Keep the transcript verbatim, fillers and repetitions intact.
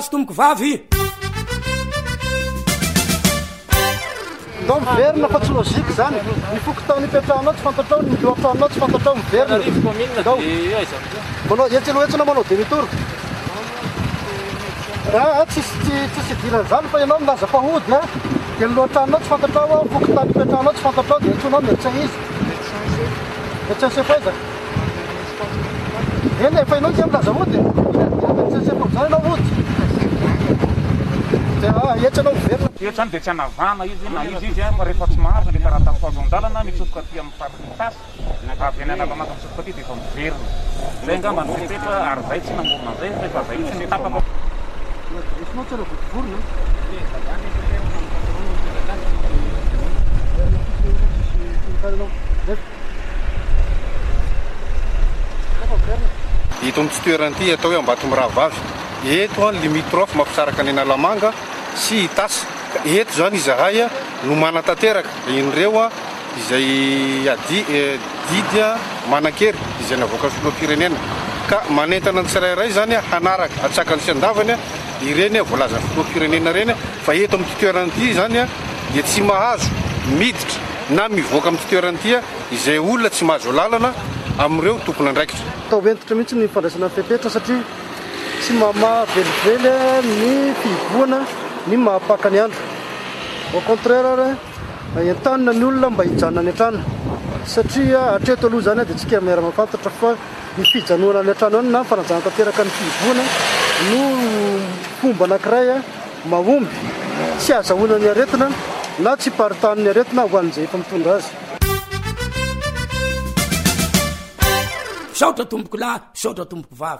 tomboko vavy ndao miverina fa tsy lôzika zany mifokotao nipetrahanao tsy fantatrao miloatranao tsy fantatrao miverina manao etsy aloha etsina manao demi-tour ah tsisy tsisy idirana zany fa ianao milaza fahody a dia loatranao tsy fantatrao mifokotao nipetrahanao tsy fantatrao dia antsonao médecin izy médecin chef eny efa ianao tsy milaza hody médecin chef zany ianao hody etsanao miverina etsany dia tsy hanavana izy na izy izy fa rehefa tsy mahazo rehefa raha tafazo an-dalana mitsofoka aty amin'ny fariny tasy avy any anavamaka mitsofoka aty dia efa miverina zay angamba ny fepetra ary zay tsy namorona an'izay rehefa zay tsy mitapaka isinao tsara votivorona ito amin'ny tsy toerana ity atao hoe Ambatomirahavavy eto a limitrofy mampisaraka ny Analamanga sy Tasy eto zany izahay no manatanteraka inireo a izay adi didy manan-kery izay navoaka filoham-pirenena ka manentana ny tsirairay zany hanaraka atsakany sy andavany ireny voalaza filoham-pirenena reny fa eto amin'ny toerana ity zany a dia tsy mahazo miditra na mivoaka amin'ny toerana ity izay olona tsy mahazo lalana amin'ireo tompony andraikitra. Atao entitra mihitsy ny fandraisana fepetra satria tsy mahavelively ny fiboana ny mahapaka ny andro. Au contraire entanina ny olona mba hijanona ny an-trano satria hatreto aloha zany dia tsika miara mafantatra fa ny fijanoana ny an-trano any na fanajana tanteraka ny fiboana no fomba anankiray mahomby tsy azahoana ny aretina na tsy paritany ny aretina ho an'izay efa mitondra azy. Saotra tomboko lahy, saotra tomboko vavy.